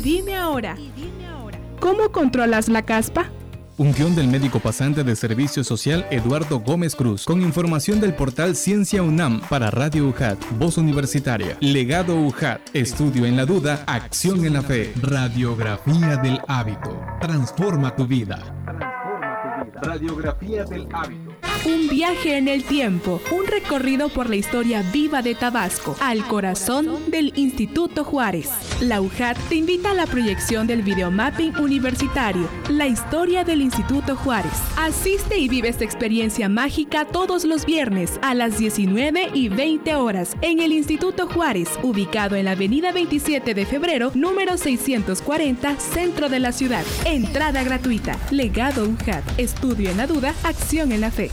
dime ahora, ¿cómo controlas la caspa? Un guión del médico pasante de Servicio Social Eduardo Gómez Cruz, con información del portal Ciencia UNAM para Radio UJAT, Voz Universitaria. Legado UJAT, estudio en la duda, acción en la fe. Radiografía del hábito, transforma tu vida. Radiografía del hábito. Un viaje en el tiempo, un recorrido por la historia viva de Tabasco, al corazón del Instituto Juárez. La UJAT te invita a la proyección del videomapping universitario, la historia del Instituto Juárez. Asiste y vive esta experiencia mágica todos los viernes a las 19:20 horas en el Instituto Juárez, ubicado en la avenida 27 de febrero, número 640, centro de la ciudad. Entrada gratuita. Legado UJAT. Estudio en la duda, acción en la fe.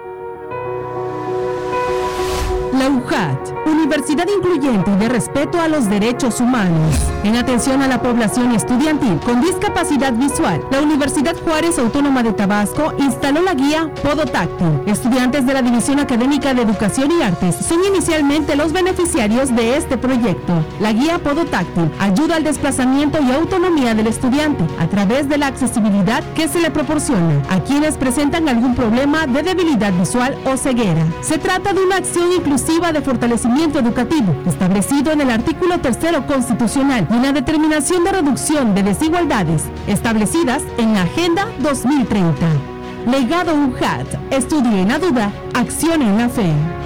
La UJAT, Universidad Incluyente y de Respeto a los Derechos Humanos. En atención a la población estudiantil con discapacidad visual, la Universidad Juárez Autónoma de Tabasco instaló la guía Podotáctil. Estudiantes de la División Académica de Educación y Artes son inicialmente los beneficiarios de este proyecto. La guía Podotáctil ayuda al desplazamiento y autonomía del estudiante a través de la accesibilidad que se le proporciona a quienes presentan algún problema de debilidad visual o ceguera. Se trata de una acción inclusiva de fortalecimiento educativo, establecido en el artículo 3 constitucional y una determinación de reducción de desigualdades establecidas en la Agenda 2030. Legado UJAT, estudio en la duda, acción en la fe.